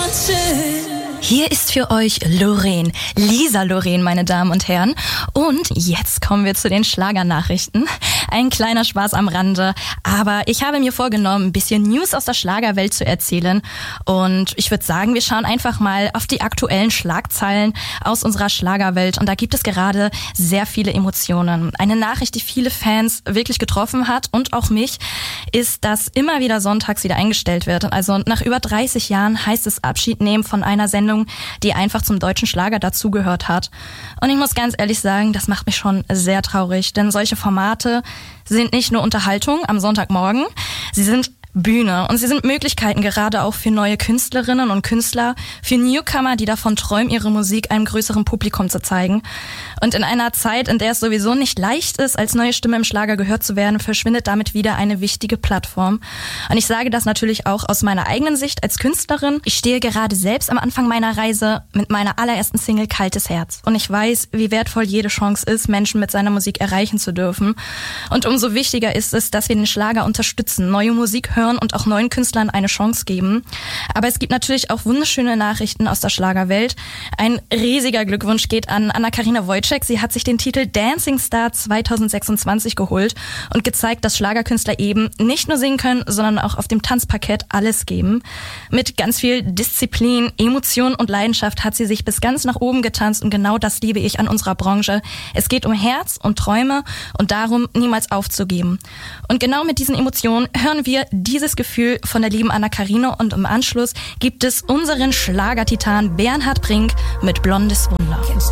Hier ist für euch Loreen, Lisa Loreen, meine Damen und Herren. Und jetzt kommen wir zu den Schlagernachrichten. Ein kleiner Spaß am Rande, aber ich habe mir vorgenommen, ein bisschen News aus der Schlagerwelt zu erzählen. Und ich würde sagen, wir schauen einfach mal auf die aktuellen Schlagzeilen aus unserer Schlagerwelt. Und da gibt es gerade sehr viele Emotionen. Eine Nachricht, die viele Fans wirklich getroffen hat und auch mich, ist, dass immer wieder sonntags wieder eingestellt wird. Also nach über 30 Jahren heißt es Abschied nehmen von einer Sendung, die einfach zum deutschen Schlager dazugehört hat. Und ich muss ganz ehrlich sagen, das macht mich schon sehr traurig, denn solche Formate sind nicht nur Unterhaltung am Sonntagmorgen, sie sind Bühne und sie sind Möglichkeiten gerade auch für neue Künstlerinnen und Künstler, für Newcomer, die davon träumen, ihre Musik einem größeren Publikum zu zeigen. Und in einer Zeit, in der es sowieso nicht leicht ist, als neue Stimme im Schlager gehört zu werden, verschwindet damit wieder eine wichtige Plattform. Und ich sage das natürlich auch aus meiner eigenen Sicht als Künstlerin. Ich stehe gerade selbst am Anfang meiner Reise mit meiner allerersten Single Kaltes Herz. Und ich weiß, wie wertvoll jede Chance ist, Menschen mit seiner Musik erreichen zu dürfen. Und umso wichtiger ist es, dass wir den Schlager unterstützen, neue Musik hören und auch neuen Künstlern eine Chance geben. Aber es gibt natürlich auch wunderschöne Nachrichten aus der Schlagerwelt. Ein riesiger Glückwunsch geht an Anna-Karina Wojcik. Sie hat sich den Titel Dancing Star 2026 geholt und gezeigt, dass Schlagerkünstler eben nicht nur singen können, sondern auch auf dem Tanzparkett alles geben. Mit ganz viel Disziplin, Emotion und Leidenschaft hat sie sich bis ganz nach oben getanzt und genau das liebe ich an unserer Branche. Es geht um Herz und Träume und darum, niemals aufzugeben. Und genau mit diesen Emotionen hören wir dieses Gefühl von der lieben Anna-Karina und im Anschluss gibt es unseren Schlagertitan Bernhard Brink mit Blondes Wunder.